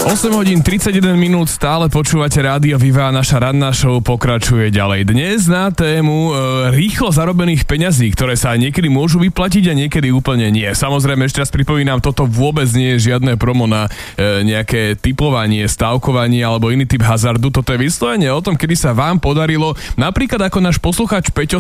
8 hodín 31 minút, stále počúvate Rádio Viva a naša ranná show pokračuje ďalej. Dnes na tému rýchlo zarobených peňazí, ktoré sa niekedy môžu vyplatiť a niekedy úplne nie. Samozrejme, ešte raz pripomínam, toto vôbec nie je žiadne promo na nejaké tipovanie, stavkovanie alebo iný typ hazardu. Toto je vyslovene o tom, kedy sa vám podarilo, napríklad ako náš poslucháč Peťo